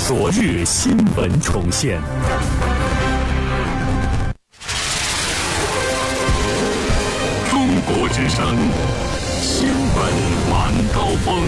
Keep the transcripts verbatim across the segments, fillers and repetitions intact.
昨日新闻重现。中国之声，新闻晚高峰。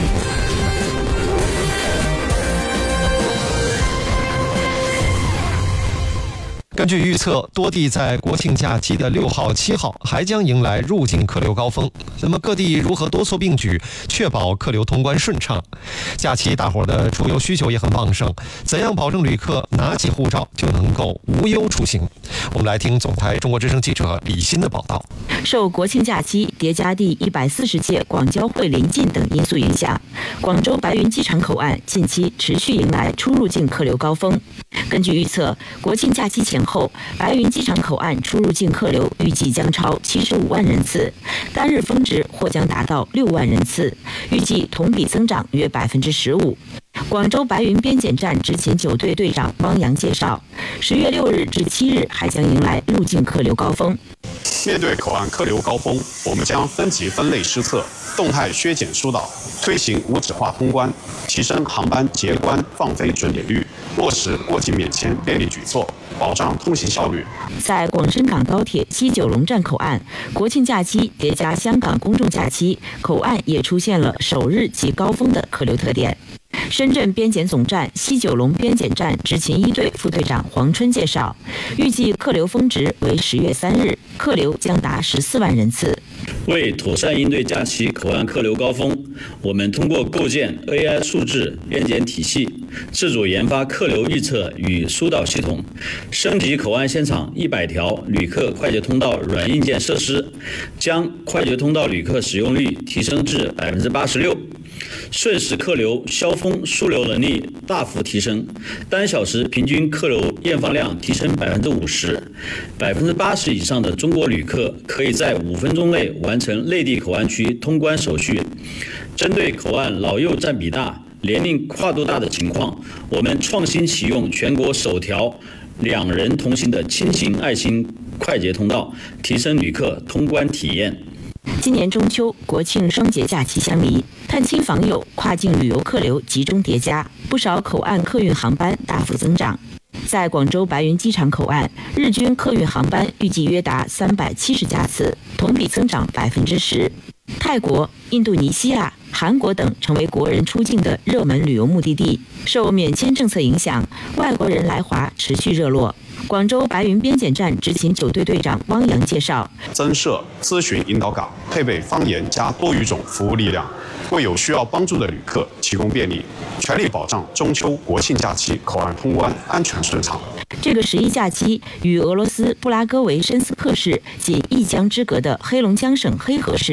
根据预测，多地在国庆假期的六号、七号还将迎来入境客流高峰。那么各地如何多措并举，确保客流通关顺畅？假期大伙的出游需求也很旺盛，怎样保证旅客拿起护照就能够无忧出行？我们来听总台中国之声记者李欣的报道。 受国庆假期叠加第一百四十届广交会临近等因素影响，广州白云机场口岸近期持续迎来出入境客流高峰。根据预测，国庆假期前后，白云机场口岸出入境客流预计将超七十五万人次，单日峰值或将达到六万人次，预计同比增长约百分之十五。广州白云边检站执勤九队队长汪洋介绍，十月六日至七日还将迎来入境客流高峰。 面对口岸客流高峰，我们将分级分类施策，动态削减疏导，推行无纸化通关，提升航班结关放飞准点率，落实过境免签便利举措，保障通行效率。 在广深港高铁西九龙站口岸，国庆假期叠加香港公众假期，口岸也出现了首日即高峰的客流特点。深圳边检总站西九龙边检站执勤一队副队长黄春介绍，预计客流峰值为十月三日，客流将达十四万人次。 为妥善应对假期口岸客流高峰，我们通过构建 A I 数字边检体系，自主研发客流预测与疏导系统，升级口岸现场一百条旅客快捷通道软硬件设施，将快捷通道旅客使用率提升至百分之八十六。瞬时客流消峰疏流能力大幅提升，单小时平均客流验放量提升百分之五十，百分之八十以上的中国旅客可以在五分钟内完成内地口岸区通关手续。针对口岸老幼占比大、年龄跨度大的情况，我们创新启用全国首条两人同行的亲情爱心快捷通道，提升旅客通关体验。 今年中秋、国庆双节假期相离，探亲访友、跨境旅游客流集中叠加，不少口岸客运航班大幅增长。在广州白云机场口岸，日均客运航班预计约达三百七十架次，同比增长百分之十。泰国、印度尼西亚、韩国等成为国人出境的热门旅游目的地。受免签政策影响，外国人来华持续热络。广州白云边检站执勤九队队长汪洋介绍， 增设咨询引导岗，配备方言加多语种服务力量，为有需要帮助的旅客提供便利，全力保障中秋国庆假期口岸通关安全顺畅。 这个十一假期与俄罗斯布拉戈维申斯克市仅一江之隔的黑龙江省黑河市